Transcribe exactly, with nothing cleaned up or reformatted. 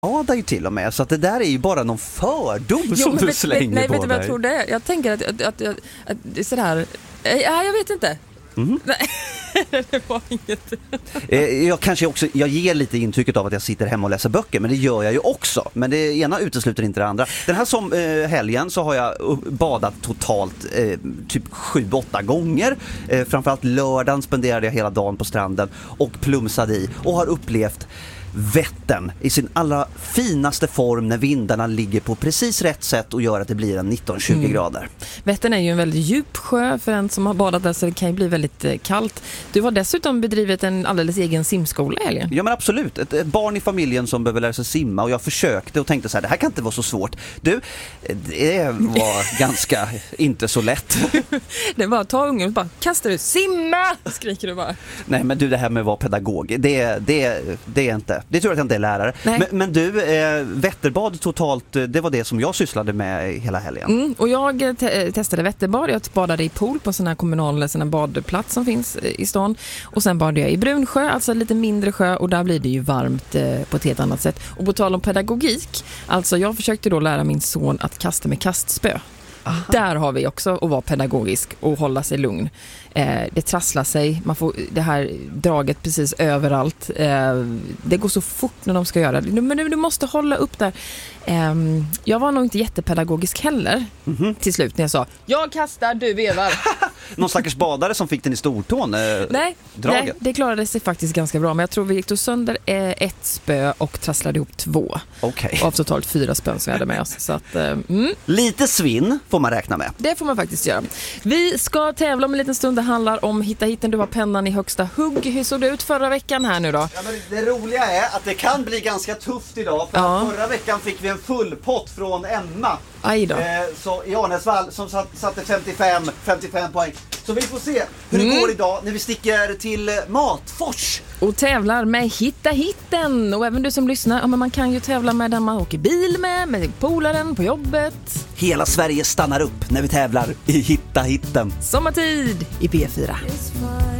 badar ju till och med, så att det där är ju bara någon fördom jo, som du vet, slänger vet, nej, på vet du vad dig. jag tror det är? Jag tänker att, att, att, att, att det är sådär, ja, jag vet inte. Mm. Nej, det var inget. Jag kanske också, jag ger lite intrycket av att jag sitter hemma och läser böcker, men det gör jag ju också. Men det ena utesluter inte det andra. Den här som eh, helgen så har jag badat totalt eh, typ sju, åtta gånger. Eh, framförallt lördagen spenderade jag hela dagen på stranden och plumsade i och har upplevt Vättern i sin allra finaste form när vindarna ligger på precis rätt sätt och gör att det blir en nitton till tjugo mm. grader. Vättern är ju en väldigt djup sjö för en som har badat där, så det kan ju bli väldigt kallt. Du har dessutom bedrivit en alldeles egen simskola, Helgen. Ja, men absolut. Ett, ett barn i familjen som behöver lära sig simma, och jag försökte och tänkte så här, det här kan inte vara så svårt. Du, det var ganska inte så lätt. Det var ta ungen och bara, kastar du, simma! Skriker du bara. Nej, men du, det här med att vara pedagog, det, det, det är inte. Det tror jag att jag inte är lärare. Men, men du, eh, Vätterbad totalt, det var det som jag sysslade med hela helgen. Mm, och jag te- testade Vätterbad. Jag badade i pool på sån här kommunal sån här badplats som finns i stan. Och sen badade jag i Brunsjö, alltså lite mindre sjö. Och där blir det ju varmt eh, på ett helt annat sätt. Och på tal om pedagogik, alltså jag försökte då lära min son att kasta med kastspö. Aha. Där har vi också att vara pedagogisk och hålla sig lugn. Eh, det trasslar sig, man får det här draget precis överallt. Eh, det går så fort när de ska göra det. Men du, du måste hålla upp där. Eh, jag var nog inte jättepedagogisk heller mm-hmm. till slut när jag sa, jag kastar, du vevar. Någon stackars badare som fick den i stortån, eh, nej, draget? Nej, det klarade sig faktiskt ganska bra. Men jag tror vi gick då sönder eh, ett spö och trasslade ihop två. Okay. Av totalt fyra spön som vi hade med oss. Så att, eh, mm. Lite svinn får man räkna med. Det får man faktiskt göra. Vi ska tävla om en liten stund. Det handlar om Hitta hitten. Du har pennan i högsta hugg. Hur såg det ut förra veckan här nu då? Ja, men det roliga är att det kan bli ganska tufft idag. För ja. Förra veckan fick vi en full pott från Emma. Aj då. Eh, så i Arnäsvall som satt, satte femtiofem, femtiofem poäng. Så vi får se hur det mm. går idag när vi sticker till Matfors. Och tävlar med Hitta hitten. Och även du som lyssnar, ja, men man kan ju tävla med den man åker bil med, med polaren på jobbet. Hela Sverige stannar upp när vi tävlar i Hitta hitten. Sommartid i P fyra.